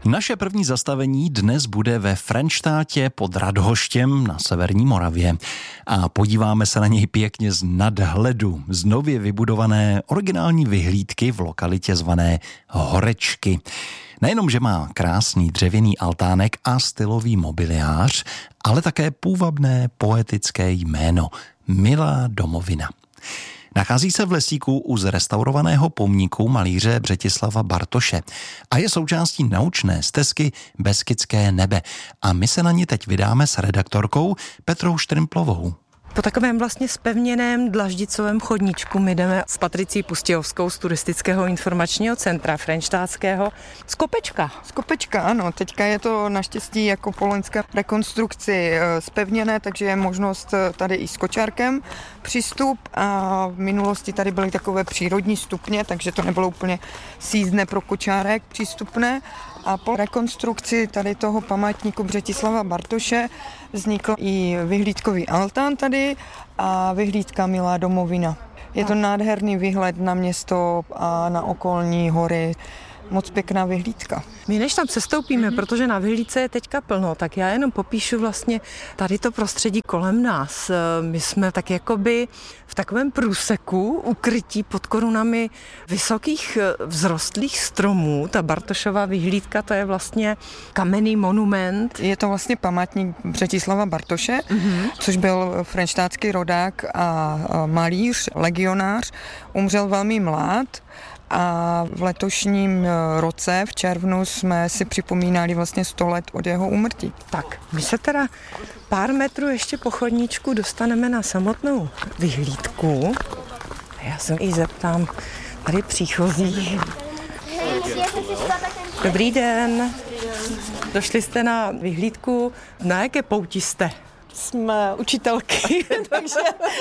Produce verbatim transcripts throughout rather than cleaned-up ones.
Naše první zastavení dnes bude ve Frenštátě pod Radhoštěm na severní Moravě a podíváme se na něj pěkně z nadhledu z nově vybudované originální vyhlídky v lokalitě zvané Horečky. Nejenom, že má krásný dřevěný altánek a stylový mobiliář, ale také půvabné poetické jméno Milá domovina. Nachází se v lesíku u zrestaurovaného pomníku malíře Břetislava Bartoše a je součástí naučné stezky Beskydské nebe. A my se na ní teď vydáme s redaktorkou Petrou Štrimplovou. Po takovém vlastně zpevněném dlaždicovém chodníčku my jdeme s Patricí Pustějovskou z Turistického informačního centra frenštátského z kopečka. Z kopečka, ano. Teďka je to naštěstí jako po loňské rekonstrukci zpevněné, takže je možnost tady i s kočárkem přístup a v minulosti tady byly takové přírodní stupně, takže to nebylo úplně sízdné pro kočárek přístupné. A po rekonstrukci tady toho památníku Břetislava Bartoše vznikl i vyhlídkový altán tady a vyhlídka Milá domovina. Je to nádherný výhled na město a na okolní hory. Moc pěkná vyhlídka. My než tam sestoupíme, protože na vyhlídce je teďka plno, tak já jenom popíšu vlastně tady to prostředí kolem nás. My jsme tak jakoby v takovém průseku ukrytí pod korunami vysokých vzrostlých stromů. Ta Bartošova vyhlídka, to je vlastně kamenný monument. Je to vlastně památník Břetislava Bartoše, mm-hmm. což byl frenštátský rodák a malíř, legionář. Umřel velmi mlád. A v letošním roce, v červnu, jsme si připomínali vlastně sto let od jeho úmrtí. Tak, my se teda pár metrů ještě po chodníčku dostaneme na samotnou vyhlídku. Já se jí zeptám tady příchozí. Dobrý den. Došli jste na vyhlídku. Na jaké pouti jste? Jsme učitelky, takže,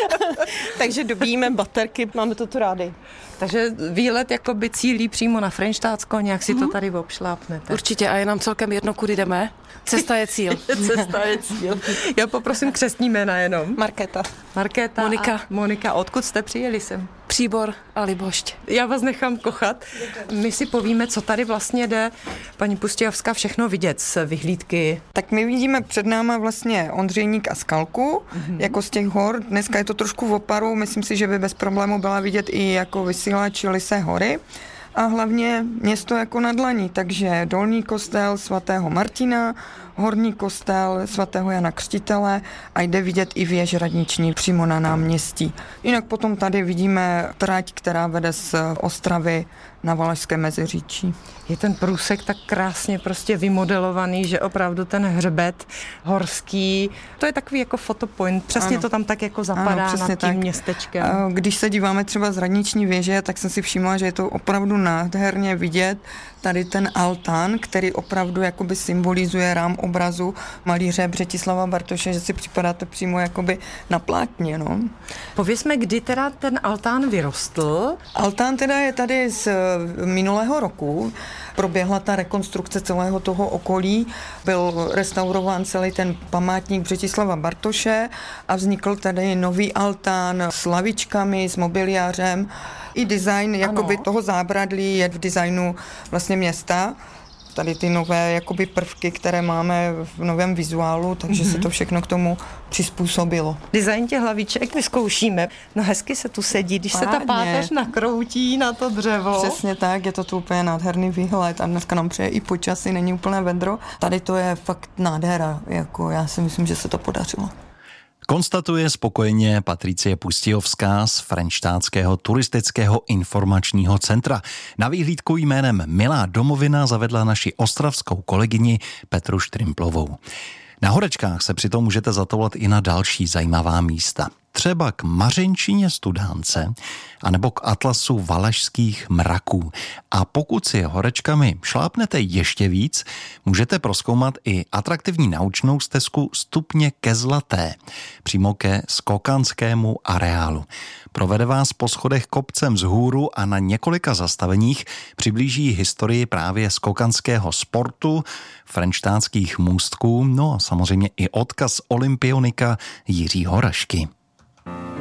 takže dobíjíme baterky, máme to tu rádi. Takže výlet jakoby cílí přímo na Frenštátsko, nějak si to tady obšlápnete. Určitě a je nám celkem jedno, kudy jdeme. Cesta je cíl. Cesta je cíl. Já poprosím křestní jména jenom. Markéta. Markéta Monika. A Monika. Odkud jste přijeli sem? Příbor a Libošť. Já vás nechám kochat. My si povíme, co tady vlastně jde, paní Pustějovská, všechno vidět z vyhlídky. Tak my vidíme před náma vlastně Ondřejník a Skalku, mm-hmm. jako z těch hor. Dneska je to trošku v oparu, myslím si, že by bez problému byla vidět i jako vysílač Lysé hory. A hlavně město jako na dlani, takže dolní kostel svatého Martina, horní kostel svatého Jana Křtitele a jde vidět i věž radniční přímo na náměstí. Jinak potom tady vidíme trať, která vede z Ostravy na Valašské Meziříčí. Je ten průsek tak krásně prostě vymodelovaný, že opravdu ten hřbet horský, to je takový jako fotopoint, přesně ano. To tam tak jako zapadá ano, nad tím tak. Městečkem. Když se díváme třeba z radniční věže, tak jsem si všimla, že je to opravdu nádherně vidět tady ten altán, který opravdu jakoby symbolizuje rám obrazu malíře Břetislava Bartoše, že si připadáte přímo jakoby na plátně, no. Povězme, kdy teda ten altán vyrostl? Altán teda je tady z minulého roku. Proběhla ta rekonstrukce celého toho okolí, byl restaurován celý ten památník Břetislava Bartoše a vznikl tady nový altán s lavičkami, s mobiliářem. I design jakoby toho zábradlí je v designu vlastně města. Tady ty nové jakoby prvky, které máme v novém vizuálu, takže mm-hmm. se to všechno k tomu přizpůsobilo. Design těch hlaviček vyzkoušíme. No hezky se tu sedí, když Pádně. se ta páteř nakroutí na to dřevo. Přesně tak, je to tu úplně nádherný výhled a dneska nám přeje i počasí, není úplné vedro. Tady to je fakt nádhera, jako já si myslím, že se to podařilo. Konstatuje spokojeně Patricie Pustějovská z Frenštátského turistického informačního centra. Na výhlídku jménem Milá domovina zavedla naši ostravskou kolegyni Petru Štrimplovou. Na Horečkách se přitom můžete zatoulat i na další zajímavá místa. Třeba k Mařenčině Studánce anebo k atlasu valašských mraků. A pokud si Horečkami šlápnete ještě víc, můžete prozkoumat i atraktivní naučnou stezku Stupně ke Zlaté, přímo ke skokanskému areálu. Provede vás po schodech kopcem vzhůru a na několika zastaveních přiblíží historii právě skokanského sportu, frenštátských můstků, no a samozřejmě i odkaz olympionika Jiřího Rašky.